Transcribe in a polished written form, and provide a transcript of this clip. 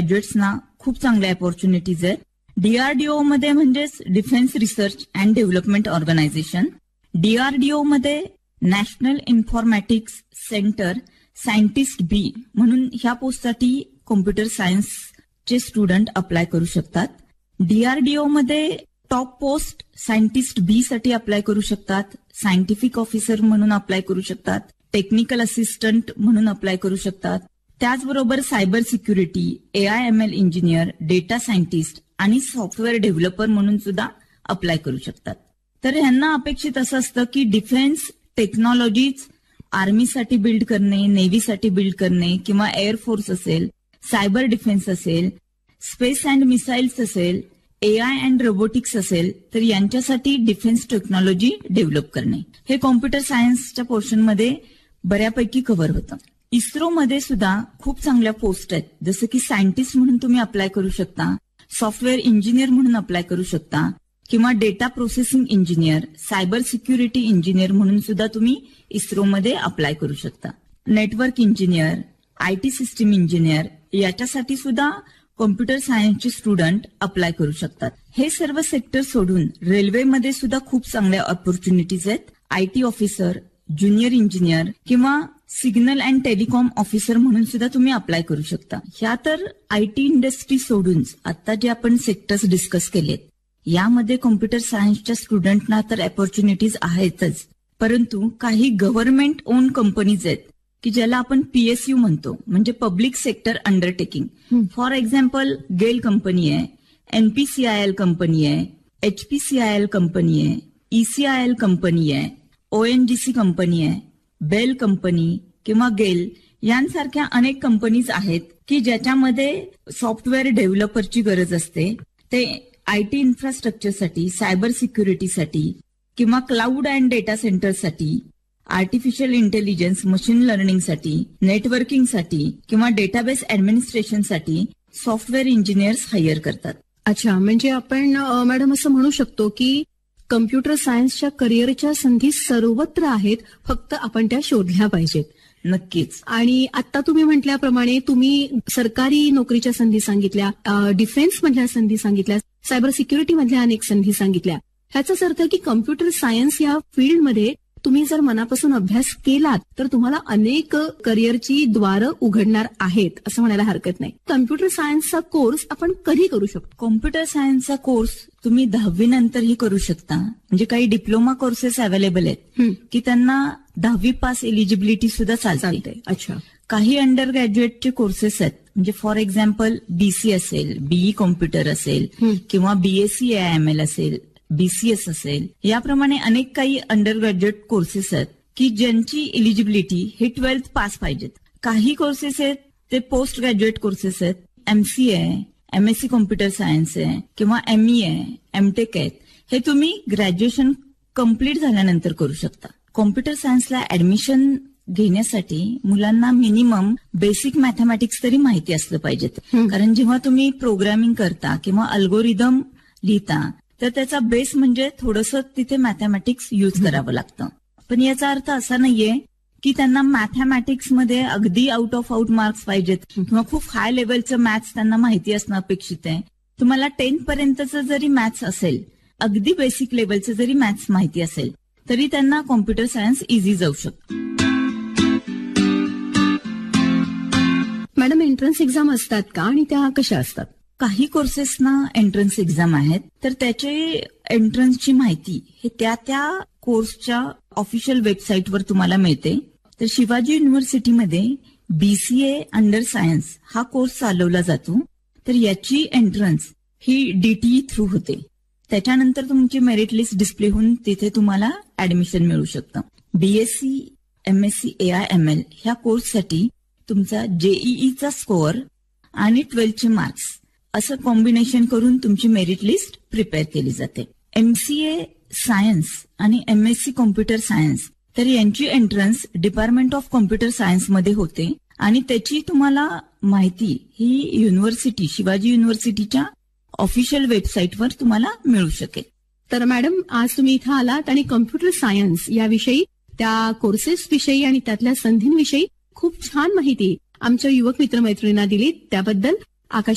ग्रॅज्युएट्सना खूप चांगल्या अपॉर्च्युनिटीज आहेत. DRDO मध्ये म्हणजेच defence research and development organisation. DRDO मध्ये नॅशनल इन्फॉर्मॅटिक्स सेंटर सायंटिस्ट बी म्हणून ह्या पोस्टसाठी कॉम्प्युटर सायन्सचे स्टुडंट अप्लाय करू शकतात. DRDO मध्ये टॉप पोस्ट सायंटिस्ट बी साठी अप्लाय करू शकतात, सायंटिफिक ऑफिसर म्हणून अप्लाय करू शकतात, टेक्निकल असिस्टंट म्हणून अप्लाय करू शकतात. त्याचबरोबर cyber security, AIML engineer, data scientist आणि सॉफ्टवेअर डेव्हलपर म्हणून सुद्धा अप्लाय करू शकतात. तर ह्यांना अपेक्षित असं असतं की डिफेन्स टेक्नॉलॉजीज आर्मीसाठी बिल्ड करणे, नेव्हीसाठी बिल्ड करणे किंवा एअरफोर्स असेल, सायबर डिफेन्स असेल, स्पेस अँड मिसाईल्स असेल, AI अँड रोबोटिक्स असेल, तर यांच्यासाठी डिफेन्स टेक्नॉलॉजी डेव्हलप करणे हे कॉम्प्युटर सायन्सच्या पोर्शनमध्ये बऱ्यापैकी कव्हर होतं. इस्रोमध्ये सुद्धा खूप चांगल्या पोस्ट आहेत, जसं की सायंटिस्ट म्हणून तुम्ही अप्लाय करू शकता, सॉफ्टवेअर इंजिनियर म्हणून अप्लाय करू शकता किंवा data processing engineer, cyber security engineer म्हणून सुद्धा तुम्ही इस्रोमध्ये अप्लाय करू शकता. Network engineer, IT system engineer याच्यासाठी सुद्धा कॉम्प्युटर सायन्सचे स्टुडंट अप्लाय करू शकतात. हे सर्व सेक्टर सोडून रेल्वेमध्ये सुद्धा खूप चांगल्या ऑपॉर्च्युनिटीज आहेत. IT ऑफिसर, ज्युनियर इंजिनियर किंवा सिग्नल अँड टेलिकॉम ऑफिसर म्हणून सुद्धा तुम्ही अप्लाय करू शकता. ह्या तर IT इंडस्ट्री सोडून आता जे आपण सेक्टर्स डिस्कस केलेत यामध्ये कॉम्प्युटर सायन्सच्या स्टुडंटना तर ऑपॉर्च्युनिटीज आहेतच, परंतु काही गव्हर्नमेंट ओन कंपनीज आहेत की ज्याला आपण PSU म्हणतो, म्हणजे public sector undertaking. For example गेल कंपनी आहे, NPCIL कंपनी आहे, HPCIL कंपनी आहे, ECIL कंपनी आहे, ONGC कंपनी आहे, बेल कंपनी किंवा गेल यांसारख्या अनेक कंपनीज आहेत की ज्याच्यामध्ये सॉफ्टवेअर डेव्हलपरची गरज असते. ते IT इन्फ्रास्ट्रक्चरसाठी, सायबर सिक्युरिटीसाठी किंवा cloud and data सेंटरसाठी, artificial intelligence, machine लर्निंगसाठी, नेटवर्किंगसाठी किंवा डेटाबेस ऍडमिनिस्ट्रेशनसाठी सॉफ्टवेअर इंजिनियर्स हायर करतात. अच्छा, म्हणजे आपण मॅडम असं म्हणू शकतो की कम्प्युटर सायन्सच्या करिअरच्या संधी सर्वत्र आहेत, फक्त आपण त्या शोधल्या पाहिजेत. नक्कीच. आणि आता तुम्ही म्हटल्याप्रमाणे तुम्ही सरकारी नोकरीच्या संधी सांगितल्या, डिफेन्स मधल्या संधी सांगितल्या, सायबर सिक्युरिटी मधल्या अनेक संधी सांगितल्या. ह्याचाच अर्थ की कम्प्युटर सायन्स या फील्डमध्ये तुम्ही जर मनापासून अभ्यास केलात तर तुम्हाला अनेक करिअरची द्वारं उघडणार आहेत असं म्हणायला हरकत नाही. कम्प्युटर सायन्सचा कोर्स आपण कधी करू शकतो? कॉम्प्युटर सायन्सचा कोर्स तुम्ही 10वी नंतरही करू शकता. म्हणजे काही डिप्लोमा कोर्सेस अवेलेबल आहेत की त्यांना 10वी पास एलिजिबिलिटी सुद्धा चालते. अच्छा. काही अंडर ग्रॅज्युएटचे कोर्सेस आहेत, म्हणजे फॉर एक्झाम्पल BC असेल, BE कॉम्प्युटर असेल किंवा BSc AIML असेल, BCS असेल, याप्रमाणे अनेक काही अंडर ग्रॅज्युएट कोर्सेस आहेत की ज्यांची एलिजिबिलिटी हे 12th पास पाहिजेत. काही कोर्सेस आहेत ते पोस्ट ग्रॅज्युएट कोर्सेस आहेत, MCA आहे, MSc कॉम्प्युटर सायन्स आहे किंवा ME आहे, MTech आहेत. हे तुम्ही ग्रॅज्युएशन कम्प्लीट झाल्यानंतर करू शकता. कॉम्प्युटर सायन्सला ऍडमिशन घेण्यासाठी मुलांना मिनिमम बेसिक मॅथमॅटिक्स तरी माहिती असलं पाहिजेत. कारण जेव्हा तुम्ही प्रोग्रामिंग करता किंवा अल्गोरिदम लिहिता तर त्याचा बेस म्हणजे थोडंसं तिथे मॅथमॅटिक्स यूज करावं लागतं. पण याचा अर्थ असा नाहीये की त्यांना मॅथमॅटिक्समध्ये अगदी आउट ऑफ आउट मार्क्स पाहिजेत किंवा खूप हाय लेवलचं मॅथ्स त्यांना माहिती असणं अपेक्षित आहे. तुम्हाला 10th पर्यंतचं जरी मॅथ्स असेल, अगदी बेसिक लेवलचं जरी मॅथ्स माहिती असेल तरी त्यांना कॉम्प्युटर सायन्स इझी जाऊ शकतो. मॅडम, एंट्रन्स एक्झाम असतात का आणि त्या कशा असतात? काही कोर्सेसना एंट्रन्स एक्झाम आहेत, तर त्याचे एंट्रन्सची माहिती हे त्या कोर्सच्या ऑफिशियल वेबसाईटवर तुम्हाला मिळते. तर शिवाजी युनिव्हर्सिटीमध्ये BCA अंडर सायन्स हा कोर्स चालवला जातो. तर याची एंट्रन्स ही DTE थ्रू होते. त्याच्यानंतर तुमची मेरिट लिस्ट डिस्प्ले होऊन तिथे तुम्हाला ऍडमिशन मिळू शकतं. BSc, MSc AIML ह्या कोर्ससाठी तुमचा JEEचा स्कोअर आणि 12चे मार्क्स असं कॉम्बिनेशन करून तुमची मेरिट लिस्ट प्रिपेअर केली जाते. MCA सायन्स आणि MSc कॉम्प्युटर सायन्स तर यांची एंट्रन्स डिपार्टमेंट ऑफ कॉम्प्युटर सायन्समध्ये होते आणि त्याची तुम्हाला माहिती ही युनिव्हर्सिटी, शिवाजी युनिव्हर्सिटीच्या ऑफिशियल वेबसाईटवर तुम्हाला मिळू शकेल. तर मॅडम, आज तुम्ही इथं आलात आणि कम्प्युटर सायन्स याविषयी, त्या कोर्सेस विषयी आणि त्यातल्या संधींविषयी खूप छान माहिती आमच्या युवक मित्रमैत्रिणींना दिली. त्याबद्दल